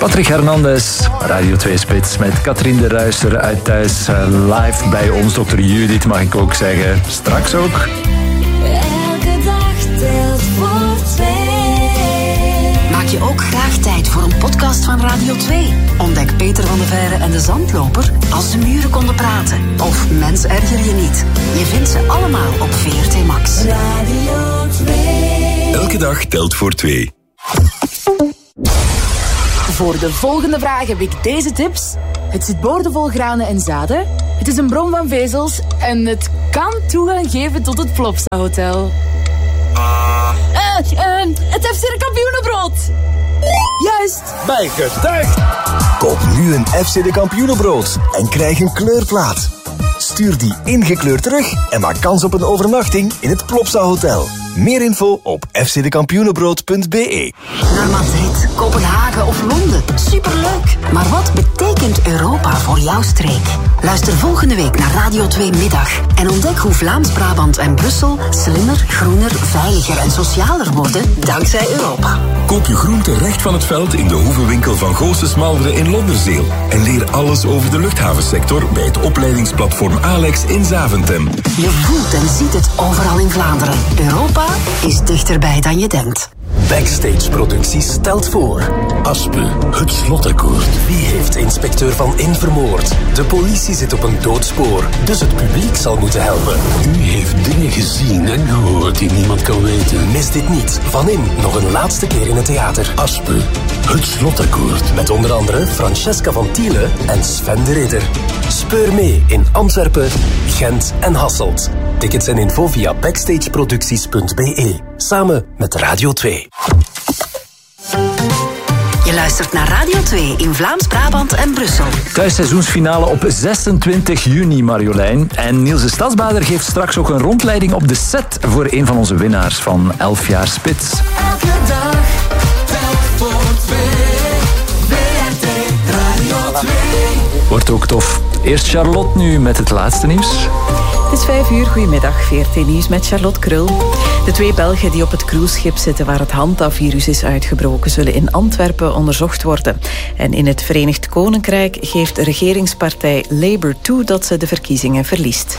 Patrick Hernandez, Radio 2 Spits met Katrien de Ruijster uit thuis. Live bij ons, Dr. Judith mag ik ook zeggen. Straks ook. Elke dag telt voor twee. Maak je ook graag tijd voor een podcast van Radio 2? Ontdek Peter van de Veire en de Zandloper Als de muren konden praten. Of Mens erger je niet. Je vindt ze allemaal op VRT Max. Radio 2. Elke dag telt voor twee. Voor de volgende vraag heb ik deze tips. Het zit boordevol granen en zaden. Het is een bron van vezels. En het kan toegang geven tot het Plopsa Hotel. Het FC de Kampioenenbrood. Juist. Bijgetuigd. Koop nu een FC de Kampioenenbrood en krijg een kleurplaat. Stuur die ingekleurd terug en maak kans op een overnachting in het Plopsa Hotel. Meer info op fcdekampioenenbrood.be. Naar Madrid, Kopenhagen of Londen. Superleuk. Maar wat betekent Europa voor jouw streek? Luister volgende week naar Radio 2 Middag. En ontdek hoe Vlaams-Brabant en Brussel slimmer, groener, veiliger en socialer worden dankzij Europa. Koop je groente recht van het veld in de hoevenwinkel van Goosse Smalderen in Londerzeel. En leer alles over de luchthavensector bij het opleidingsplatform Alex in Zaventem. Je voelt en ziet het overal in Vlaanderen. Europa is dichterbij dan je denkt. Backstage Producties stelt voor Aspe, het slotakkoord. Wie heeft inspecteur Van In vermoord? De politie zit op een doodspoor, dus het publiek zal moeten helpen. U heeft dingen gezien en gehoord die niemand kan weten. Mis dit niet. Van In nog een laatste keer in het theater. Aspe, het slotakkoord. Met onder andere Francesca van Tiele en Sven de Ridder. Speur mee in Antwerpen, Gent en Hasselt. Tickets en info via backstageproducties.be. Samen met Radio 2. Je luistert naar Radio 2 in Vlaams-Brabant en Brussel. Thuisseizoensfinale op 26 juni, Marjolein. En Niels de Stadsbader geeft straks ook een rondleiding op de set voor een van onze winnaars van 11 jaar Spits. Elke dag telt voor twee. VRT Radio 2. Wordt ook tof. Eerst Charlotte nu met het laatste nieuws. Het is 5 uur. Goedemiddag. VRT Nieuws met Charlotte Krul. De 2 Belgen die op het cruiseschip zitten waar het Hanta-virus is uitgebroken, zullen in Antwerpen onderzocht worden. En in het Verenigd Koninkrijk geeft regeringspartij Labour toe dat ze de verkiezingen verliest.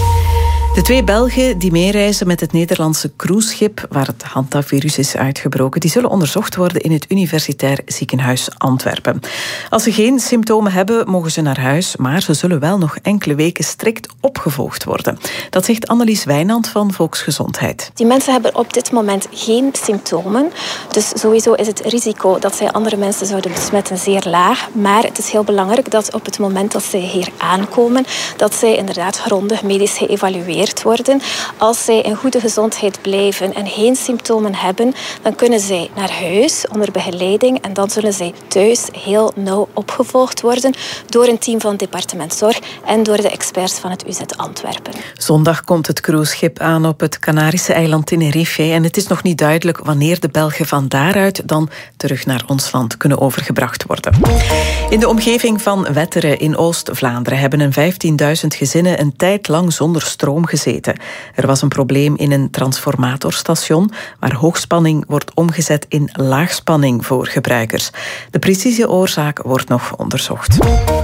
De 2 Belgen die meereizen met het Nederlandse cruiseschip waar het Hanta-virus is uitgebroken, die zullen onderzocht worden in het Universitair Ziekenhuis Antwerpen. Als ze geen symptomen hebben, mogen ze naar huis, maar ze zullen wel nog enkele weken strikt opgevolgd worden. Dat zegt Annelies Wijnand van Volksgezondheid. Die mensen hebben op dit moment geen symptomen, dus sowieso is het risico dat zij andere mensen zouden besmetten zeer laag. Maar het is heel belangrijk dat op het moment dat zij hier aankomen, dat zij inderdaad grondig medisch geëvalueerd worden. Als zij in goede gezondheid blijven en geen symptomen hebben, dan kunnen zij naar huis onder begeleiding en dan zullen zij thuis heel nauw opgevolgd worden door een team van het departement Zorg en door de experts van het UZ Antwerpen. Zondag komt het cruiseschip aan op het Canarische eiland Tenerife en het is nog niet duidelijk wanneer de Belgen van daaruit dan terug naar ons land kunnen overgebracht worden. In de omgeving van Wetteren in Oost-Vlaanderen hebben een 15.000 gezinnen een tijd lang zonder stroom gezeten. Er was een probleem in een transformatorstation waar hoogspanning wordt omgezet in laagspanning voor gebruikers. De precieze oorzaak wordt nog onderzocht.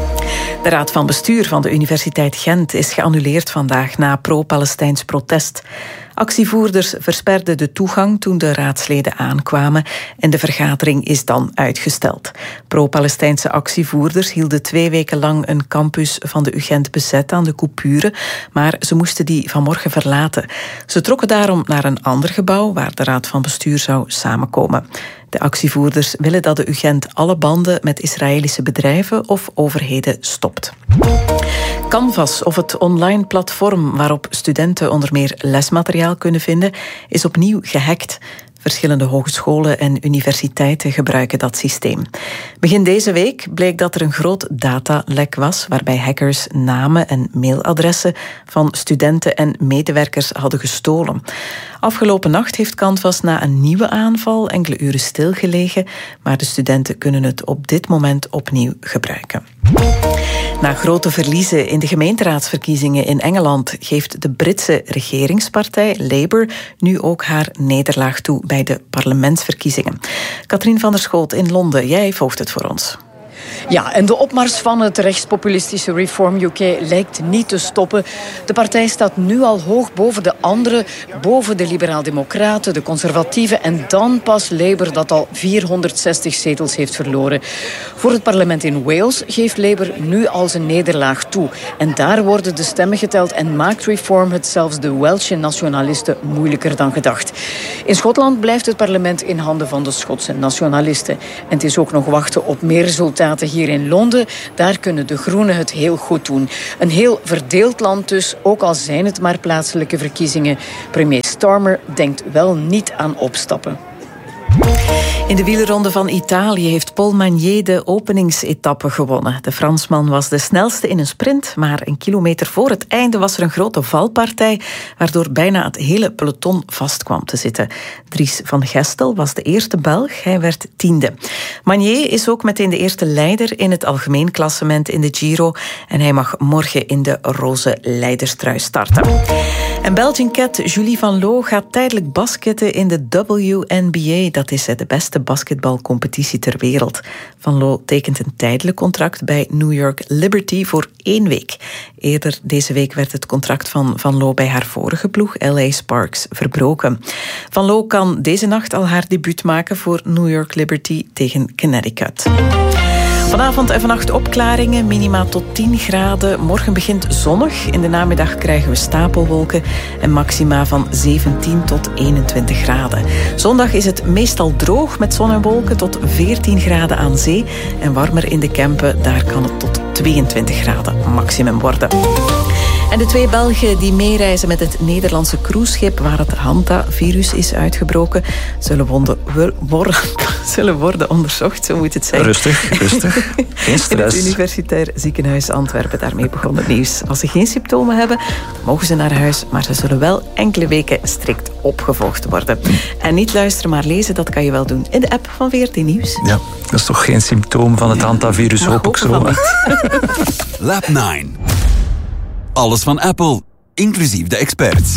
De raad van bestuur van de Universiteit Gent is geannuleerd vandaag na pro-Palestijns protest. Actievoerders versperden de toegang toen de raadsleden aankwamen en de vergadering is dan uitgesteld. Pro-Palestijnse actievoerders hielden 2 weken lang een campus van de UGent bezet aan de Coupure, maar ze moesten die vanmorgen verlaten. Ze trokken daarom naar een ander gebouw waar de raad van bestuur zou samenkomen. De actievoerders willen dat de UGent alle banden met Israëlische bedrijven of overheden stopt. Canvas, of het online platform waarop studenten onder meer lesmateriaal kunnen vinden, is opnieuw gehackt. Verschillende hogescholen en universiteiten gebruiken dat systeem. Begin deze week bleek dat er een groot datalek was, waarbij hackers namen en mailadressen van studenten en medewerkers hadden gestolen. Afgelopen nacht heeft Canvas na een nieuwe aanval enkele uren stilgelegen, maar de studenten kunnen het op dit moment opnieuw gebruiken. Na grote verliezen in de gemeenteraadsverkiezingen in Engeland geeft de Britse regeringspartij Labour nu ook haar nederlaag toe bij de parlementsverkiezingen. Katrien van der Schoot in Londen, jij volgt het voor ons. Ja, en de opmars van het rechtspopulistische Reform UK lijkt niet te stoppen. De partij staat nu al hoog boven de anderen, boven de liberaal-democraten, de conservatieven en dan pas Labour dat al 460 zetels heeft verloren. Voor het parlement in Wales geeft Labour nu al zijn nederlaag toe. En daar worden de stemmen geteld en maakt Reform het zelfs de Welsh nationalisten moeilijker dan gedacht. In Schotland blijft het parlement in handen van de Schotse nationalisten. En het is ook nog wachten op meer resultaten hier in Londen. Daar kunnen de Groenen het heel goed doen. Een heel verdeeld land dus, ook al zijn het maar plaatselijke verkiezingen. Premier Starmer denkt wel niet aan opstappen. In de wielerronde van Italië heeft Paul Magnier de openingsetappe gewonnen. De Fransman was de snelste in een sprint, maar een kilometer voor het einde was er een grote valpartij, waardoor bijna het hele peloton vast kwam te zitten. Dries van Gestel was de eerste Belg, hij werd 10e. Magnier is ook meteen de eerste leider in het algemeen klassement in de Giro en hij mag morgen in de roze leiderstrui starten. En Belgian Cat Julie Van Loo gaat tijdelijk basketten in de WNBA. Dat is de beste basketbalcompetitie ter wereld. Van Loo tekent een tijdelijk contract bij New York Liberty voor 1 week. Eerder deze week werd het contract van Loo bij haar vorige ploeg, LA Sparks, verbroken. Van Loo kan deze nacht al haar debuut maken voor New York Liberty tegen Connecticut. Vanavond en vannacht opklaringen, minima tot 10 graden. Morgen begint zonnig. In de namiddag krijgen we stapelwolken en maxima van 17 tot 21 graden. Zondag is het meestal droog met zon en wolken tot 14 graden aan zee. En warmer in de Kempen, daar kan het tot 22 graden maximum worden. En de 2 Belgen die meereizen met het Nederlandse cruiseschip waar het Hanta-virus is uitgebroken, zullen worden onderzocht, zo moet het zijn. Rustig. Geen stress. In het Universitair Ziekenhuis Antwerpen, daarmee begon het nieuws. Als ze geen symptomen hebben, mogen ze naar huis, maar ze zullen wel enkele weken strikt opgevolgd worden. En niet luisteren, maar lezen, dat kan je wel doen in de app van VRT Nieuws. Ja, dat is toch geen symptoom van het Hanta-virus, hoop ik zo. Lab 9. Alles van Apple, inclusief de experts.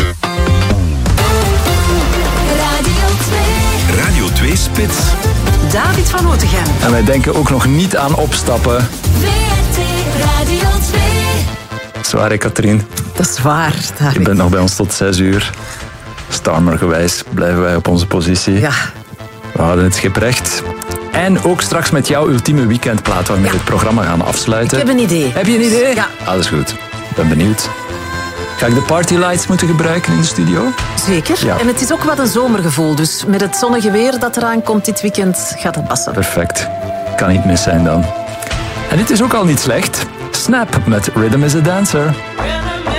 Radio 2 Spits. David van Otegem. En wij denken ook nog niet aan opstappen. VRT Radio 2. Zwaar, hè, Katrien? Dat is waar, David. Je bent nog bij ons tot 6 uur. Starmer-gewijs blijven wij op onze positie. Ja. We houden het schip recht. En ook straks met jouw ultieme weekendplaat waarmee we het programma gaan afsluiten. Ik heb een idee. Heb je een idee? Ja. Alles goed. Ik ben benieuwd. Ga ik de partylights moeten gebruiken in de studio? Zeker. Ja. En het is ook wat een zomergevoel. Dus met het zonnige weer dat eraan komt dit weekend gaat het passen. Perfect. Kan niet mis zijn dan. En dit is ook al niet slecht. Snap met Rhythm is a Dancer.